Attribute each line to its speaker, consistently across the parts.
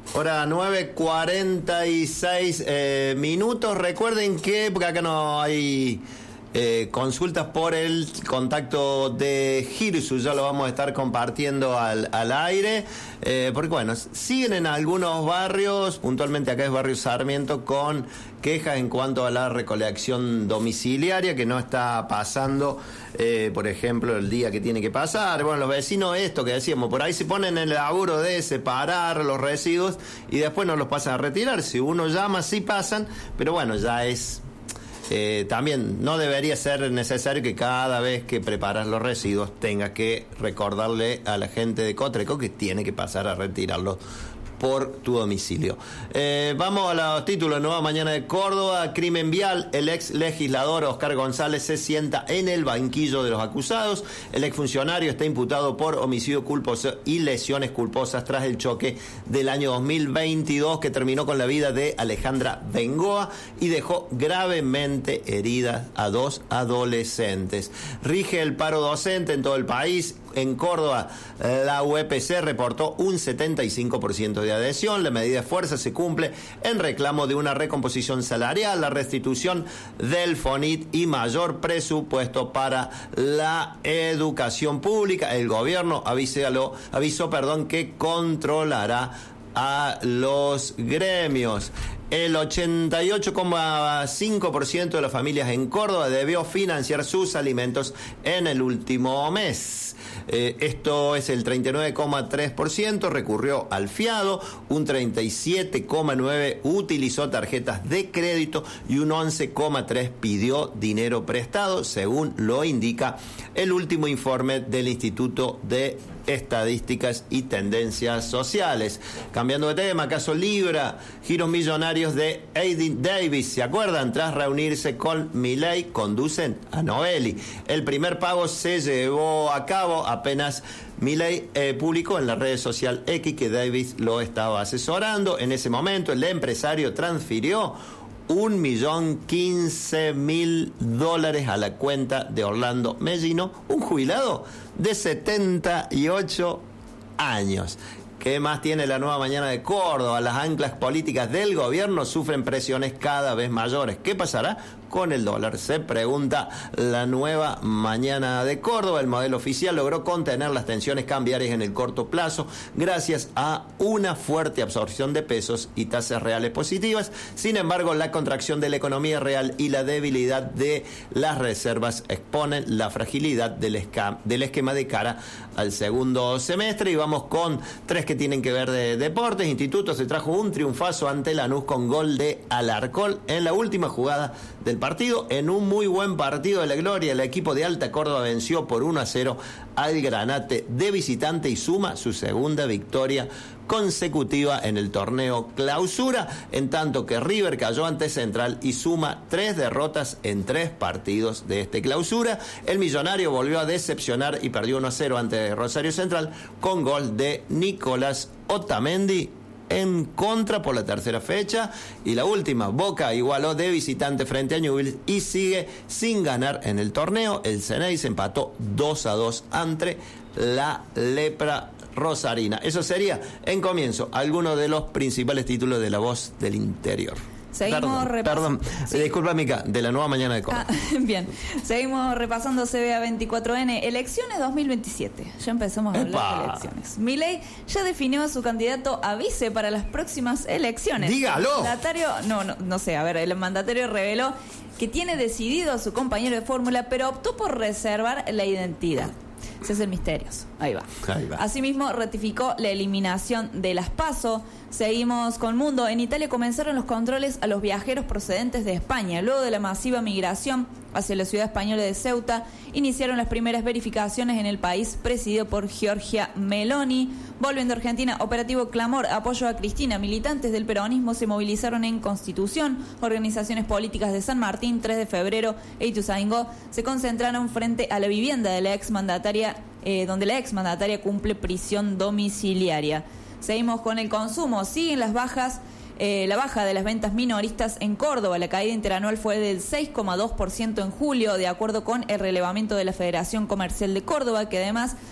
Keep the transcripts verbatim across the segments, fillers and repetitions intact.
Speaker 1: Hora nueve cuarenta y seis eh, minutos. Recuerden que, porque acá no hay eh, consultas por el contacto de Girsu, ya lo vamos a estar compartiendo al, al aire, eh, porque bueno, siguen en algunos barrios, puntualmente acá es Barrio Sarmiento, con quejas en cuanto a la recolección domiciliaria, que no está pasando, eh, por ejemplo, el día que tiene que pasar. Bueno, los vecinos, esto que decíamos, por ahí se ponen en el laburo de separar los residuos y después no los pasan a retirar. Si uno llama, sí pasan, pero bueno, ya es... Eh, también no debería ser necesario que cada vez que preparas los residuos tengas que recordarle a la gente de Cotreco que tiene que pasar a retirarlos por tu domicilio. Eh, vamos a los títulos. Nueva Mañana de Córdoba. Crimen vial. El ex legislador Oscar González se sienta en el banquillo de los acusados. El exfuncionario está imputado por homicidio culposo y lesiones culposas tras el choque del año dos mil veintidós que terminó con la vida de Alejandra Bengoa y dejó gravemente heridas a dos adolescentes. Rige el paro docente en todo el país. En Córdoba, la U E P C reportó un setenta y cinco por ciento de adhesión. La medida de fuerza se cumple en reclamo de una recomposición salarial, la restitución del FONIT y mayor presupuesto para la educación pública. El gobierno avisó, avisó perdón, que controlará a los gremios. El ochenta y ocho coma cinco por ciento de las familias en Córdoba debió financiar sus alimentos en el último mes. Eh, esto es el treinta y nueve coma tres por ciento, recurrió al fiado, un treinta y siete coma nueve por ciento utilizó tarjetas de crédito y un once coma tres por ciento pidió dinero prestado, según lo indica el último informe del Instituto de Estadísticas y Tendencias Sociales. Cambiando de tema, caso Libra, giros millonarios de Aiden Davis, ¿se acuerdan? Tras reunirse con Milei, conducen a Novelli. El primer pago se llevó a cabo apenas Milei eh, publicó en la red social X que Davis lo estaba asesorando. En ese momento el empresario transfirió un millón quince mil dólares a la cuenta de Orlando Mellino, un jubilado de setenta y ocho años. ¿Qué más tiene la Nueva Mañana de Córdoba? Las anclas políticas del gobierno sufren presiones cada vez mayores. ¿Qué pasará con el dólar? Se pregunta la Nueva Mañana de Córdoba. El modelo oficial logró contener las tensiones cambiarias en el corto plazo gracias a una fuerte absorción de pesos y tasas reales positivas. Sin embargo, la contracción de la economía real y la debilidad de las reservas exponen la fragilidad del, esca- del esquema de cara al segundo semestre. Y vamos con tres que tienen que ver de deportes. Instituto se trajo un triunfazo ante Lanús con gol de Alarcón en la última jugada del partido. En un muy buen partido de la gloria, el equipo de Alta Córdoba venció por uno a cero al Granate de visitante y suma su segunda victoria consecutiva en el torneo Clausura, en tanto que River cayó ante Central y suma tres derrotas en tres partidos de este Clausura. El Millonario volvió a decepcionar y perdió uno a cero ante Rosario Central con gol de Nicolás Otamendi en contra por la tercera fecha. Y la última, Boca igualó de visitante frente a Newell's y sigue sin ganar en el torneo. El Ceneice empató dos a dos ante la Lepra rosarina. Eso sería, en comienzo, algunos de los principales títulos de La Voz del Interior.
Speaker 2: Seguimos
Speaker 1: Perdón, perdón.
Speaker 2: ¿Sí?
Speaker 1: Disculpa, Mica, de la Nueva Mañana de Córdoba.
Speaker 2: Ah, bien, seguimos repasando C B A veinticuatro N. Elecciones dos mil veintisiete. Ya empezamos a hablar
Speaker 1: ¡Epa!
Speaker 2: de elecciones. Milei ya definió a su candidato a vice para las próximas elecciones.
Speaker 1: ¡Dígalo!
Speaker 2: El mandatario, no, no, no sé, a ver, el mandatario reveló que tiene decidido a su compañero de fórmula, pero optó por reservar la identidad. Se hacen misterios. Ahí va.
Speaker 1: Ahí va.
Speaker 2: Asimismo, ratificó la eliminación de las PASO. Seguimos con Mundo. En Italia comenzaron los controles a los viajeros procedentes de España. Luego de la masiva migración hacia la ciudad española de Ceuta, iniciaron las primeras verificaciones en el país, presidido por Giorgia Meloni. Volviendo a Argentina, operativo Clamor, apoyo a Cristina. Militantes del peronismo se movilizaron en Constitución. Organizaciones políticas de San Martín, tres de febrero e Ituzaingó se concentraron frente a la vivienda de la exmandataria, eh, donde la exmandataria cumple prisión domiciliaria. Seguimos con el consumo. Siguen las bajas, eh, la baja de las ventas minoristas en Córdoba. La caída interanual fue del seis coma dos por ciento en julio, de acuerdo con el relevamiento de la Federación Comercial de Córdoba, que además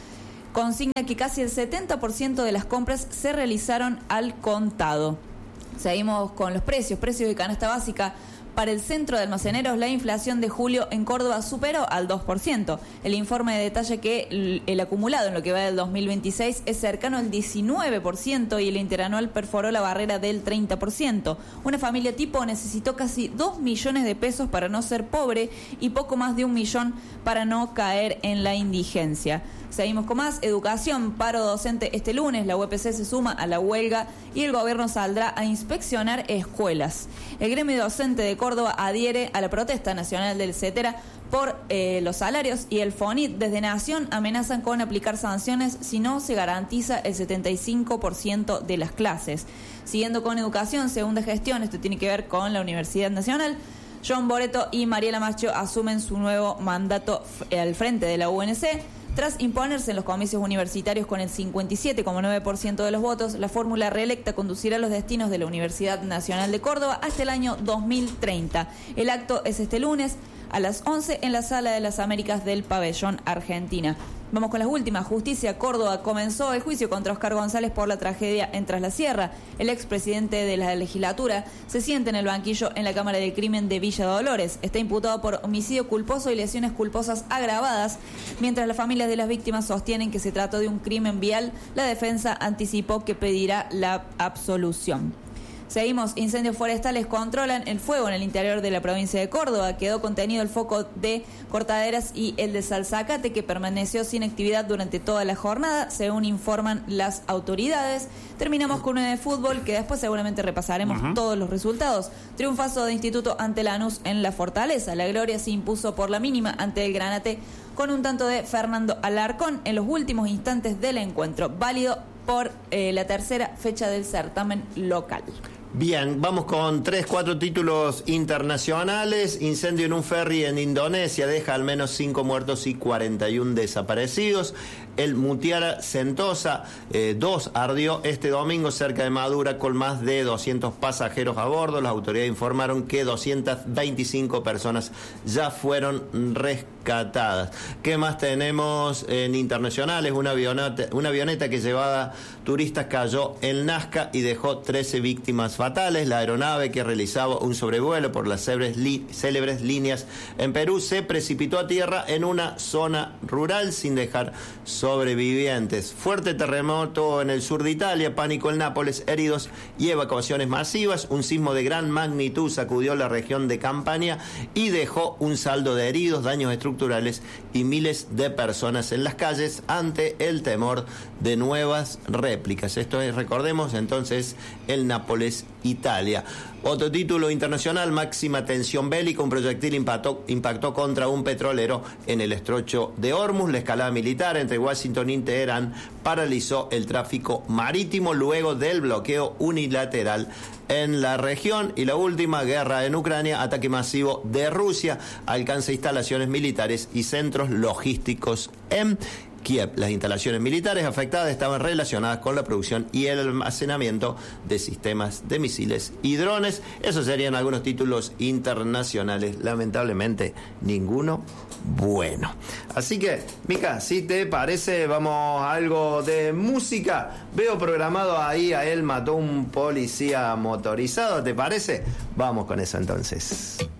Speaker 2: consigna que casi el setenta por ciento de las compras se realizaron al contado. Seguimos con los precios, precios de canasta básica. Para el Centro de Almaceneros, la inflación de julio en Córdoba superó al dos por ciento. El informe detalla que el, el acumulado en lo que va del dos mil veintiséis es cercano al diecinueve por ciento y el interanual perforó la barrera del treinta por ciento. Una familia tipo necesitó casi dos millones de pesos para no ser pobre y poco más de un millón para no caer en la indigencia. Seguimos con más. Educación, paro docente este lunes. La U E P C se suma a la huelga y el gobierno saldrá a inspeccionar escuelas. El gremio docente de Córdoba adhiere a la protesta nacional del CETERA por eh, los salarios y el FONIT desde Nación amenazan con aplicar sanciones si no se garantiza el setenta y cinco por ciento de las clases. Siguiendo con educación, segunda gestión, esto tiene que ver con la Universidad Nacional. John Boreto y Mariela Macho asumen su nuevo mandato al frente de la U N C. Tras imponerse en los comicios universitarios con el cincuenta y siete coma nueve por ciento de los votos, la fórmula reelecta conducirá los destinos de la Universidad Nacional de Córdoba hasta el año dos mil treinta. El acto es este lunes a las once en la Sala de las Américas del Pabellón Argentina. Vamos con las últimas. Justicia Córdoba comenzó el juicio contra Oscar González por la tragedia en Tras la Sierra. El expresidente de la legislatura se siente en el banquillo en la Cámara del Crimen de Villa Dolores. Está imputado por homicidio culposo y lesiones culposas agravadas. Mientras las familias de las víctimas sostienen que se trató de un crimen vial, la defensa anticipó que pedirá la absolución. Seguimos. Incendios forestales controlan el fuego en el interior de la provincia de Córdoba. Quedó contenido el foco de Cortaderas y el de Salzacate, que permaneció sin actividad durante toda la jornada, según informan las autoridades. Terminamos con una de fútbol, que después seguramente repasaremos uh-huh. todos los resultados. Triunfazo de Instituto ante Lanús en la Fortaleza. La Gloria se impuso por la mínima ante el Granate con un tanto de Fernando Alarcón en los últimos instantes del encuentro, válido por eh, la tercera fecha del certamen local.
Speaker 1: Bien, vamos con tres, cuatro títulos internacionales. Incendio en un ferry en Indonesia deja al menos cinco muertos y cuarenta y uno desaparecidos. El Mutiara Sentosa eh, dos ardió este domingo cerca de Madura con más de doscientos pasajeros a bordo. Las autoridades informaron que doscientas veinticinco personas ya fueron rescatadas. ¿Qué más tenemos en internacionales? Una avioneta, una avioneta que llevaba turistas cayó en Nazca y dejó trece víctimas fatales. La aeronave, que realizaba un sobrevuelo por las célebres, li, célebres líneas en Perú, se precipitó a tierra en una zona rural sin dejar sobrevivientes. Fuerte terremoto en el sur de Italia, pánico en Nápoles, heridos y evacuaciones masivas. Un sismo de gran magnitud sacudió la región de Campania y dejó un saldo de heridos, daños estructurales y miles de personas en las calles ante el temor de nuevas réplicas. Esto es, recordemos, entonces, el Nápoles, Italia. Otro título internacional, máxima tensión bélica. Un proyectil impactó, impactó contra un petrolero en el estrecho de Hormuz. La escalada militar entre Washington y Teherán paralizó el tráfico marítimo luego del bloqueo unilateral en la región. Y la última, guerra en Ucrania, ataque masivo de Rusia, alcanza instalaciones militares y centros logísticos en Kiev. Las instalaciones militares afectadas estaban relacionadas con la producción y el almacenamiento de sistemas de misiles y drones. Esos serían algunos títulos internacionales. Lamentablemente, ninguno bueno. Así que, Mica, si te parece, vamos a algo de música. Veo programado ahí a él mató un policía motorizado, ¿te parece? Vamos con eso entonces.